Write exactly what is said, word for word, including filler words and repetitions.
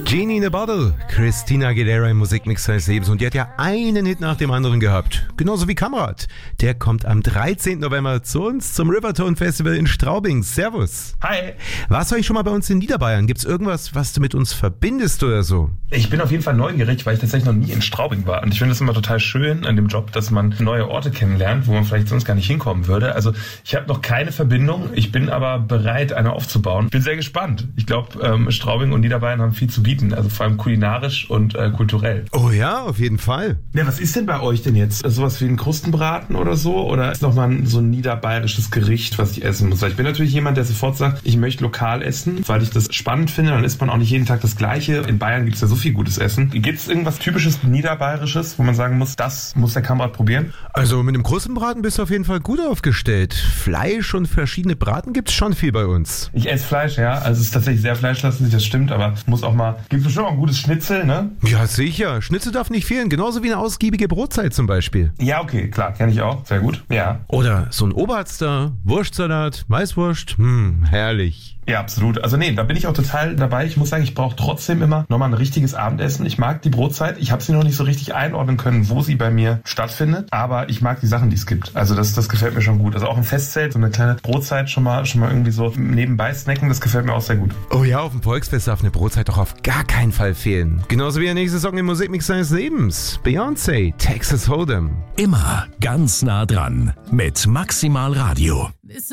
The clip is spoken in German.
Genie in a Bottle, Christina Aguilera im Musikmix seines Lebens, und die hat ja einen Hit nach dem anderen gehabt. Genauso wie Kamerad. Der kommt am dreizehnten November zu uns zum Rivertone Festival in Straubing. Servus. Hi. Warst du eigentlich schon mal bei uns in Niederbayern? Gibt's irgendwas, was du mit uns verbindest oder so? Ich bin auf jeden Fall neugierig, weil ich tatsächlich noch nie in Straubing war. Und ich finde es immer total schön an dem Job, dass man neue Orte kennenlernt, wo man vielleicht sonst gar nicht hinkommen würde. Also ich habe noch keine Verbindung, ich bin aber bereit, eine aufzubauen. Ich bin sehr gespannt. Ich glaube, ähm, Straubing und Niederbayern haben viel zu bieten, also vor allem kulinarisch und äh, kulturell. Oh ja, auf jeden Fall. Ja, was ist denn bei euch denn jetzt? Sowas wie ein Krustenbraten oder so? Oder ist nochmal so ein niederbayerisches Gericht, was ich essen muss? Weil ich bin natürlich jemand, der sofort sagt, ich möchte lokal essen, weil ich das spannend finde. Dann isst man auch nicht jeden Tag das Gleiche. In Bayern gibt es ja so viel gutes Essen. Gibt es irgendwas typisches Niederbayerisches, wo man sagen muss, das muss der Kamerad probieren? Also mit dem Krustenbraten bist du auf jeden Fall gut aufgestellt. Fleisch und verschiedene Braten gibt's schon viel bei uns. Ich esse Fleisch, ja. Also es ist tatsächlich sehr fleischlastig, das stimmt, aber muss auch mal, gibt bestimmt auch ein gutes Schnitzel, ne? Ja, sicher. Schnitzel darf nicht fehlen, genauso wie eine ausgiebige Brotzeit zum Beispiel. Ja, okay, klar, kenne ich auch. Sehr gut, ja. Oder so ein Oberster, Wurstsalat, Weißwurst, hm, herrlich. Ja, absolut. Also nee, da bin ich auch total dabei. Ich muss sagen, ich brauche trotzdem immer nochmal ein richtiges Abendessen. Ich mag die Brotzeit. Ich habe sie noch nicht so richtig einordnen können, wo sie bei mir stattfindet. Aber ich mag die Sachen, die es gibt. Also das, das gefällt mir schon gut. Also auch im Festzelt, so eine kleine Brotzeit schon mal, schon mal irgendwie so nebenbei snacken, das gefällt mir auch sehr gut. Oh ja, auf dem Volksfest darf eine Brotzeit doch auf gar keinen Fall fehlen. Genauso wie der nächste Song im Musikmix seines Lebens. Beyoncé, Texas Hold'em. Immer ganz nah dran mit Maximal Radio.